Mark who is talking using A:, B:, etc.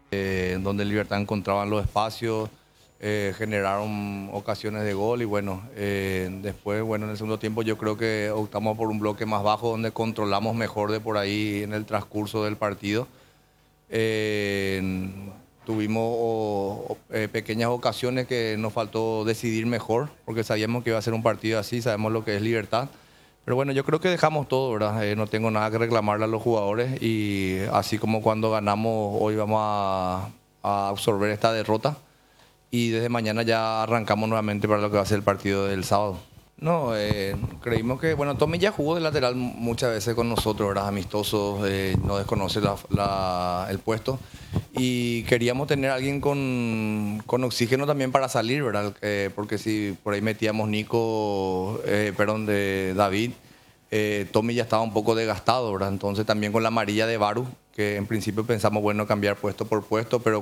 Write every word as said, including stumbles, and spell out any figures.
A: eh, donde Libertad encontraban los espacios, eh, generaron ocasiones de gol y bueno, eh, después, bueno, en el segundo tiempo yo creo que optamos por un bloque más bajo donde controlamos mejor de por ahí en el transcurso del partido. Eh, tuvimos o- o, eh, pequeñas ocasiones que nos faltó decidir mejor, porque sabíamos que iba a ser un partido así, sabemos lo que es Libertad. Pero bueno, yo creo que dejamos todo, ¿verdad? Eh, no tengo nada que reclamarle a los jugadores y así como cuando ganamos, hoy vamos a, a absorber esta derrota y desde mañana ya arrancamos nuevamente para lo que va a ser el partido del sábado. No, eh, creímos que, bueno, Tommy ya jugó de lateral muchas veces con nosotros, ¿verdad? Amistosos, eh, no desconoce la- la- el puesto. Y queríamos tener a alguien con, con oxígeno también para salir, ¿verdad? Eh, porque si por ahí metíamos Nico, eh, perdón, de David, eh, Tommy ya estaba un poco desgastado, ¿verdad? Entonces también con la amarilla de Baru, que en principio pensamos, bueno, cambiar puesto por puesto, pero